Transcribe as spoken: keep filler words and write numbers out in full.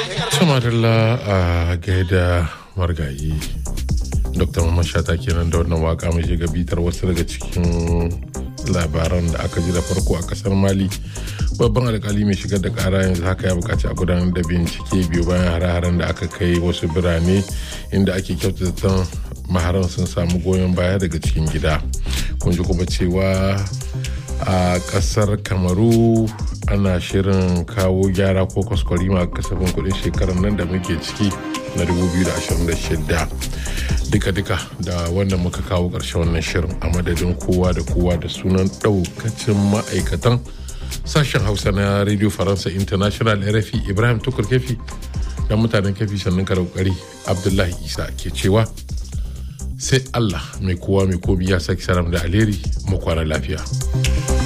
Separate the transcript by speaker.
Speaker 1: Samarilla a gaida margayi Dr. Mamman Shata kenan da wannan waka mai shiga bitar wasu daga cikin labaran da aka ji da farko a kasar Mali. Babban alkali mai shigar da kara yanzu haka ya bukaci a gudanar da bincike biyu bayan hare-haren da aka kai wasu birane inda ake kyautata maharan sun samu goyon baya daga cikin gida. Kun ji kuma cewa a kasar Kamaru ana shirin kawo gyara ko kwaskwarima a kasafin kudin shekarar nan da muke ciki na dubu biyu da ashirin da shida. Duka-duka da wannan muka kawo ƙarshen wannan shirin a madadin kowa da kowa da sunan ɗaukacin ma'aikatan sashen Hausa na Radio Faransa International R F I Ibrahim Tukur Kefi da mutanen Kefi sannan ka kokari Abdullahi Isa ke cewa sai Allah mai kowa mai komi ya saki salam da alheri mu kwana lafiya.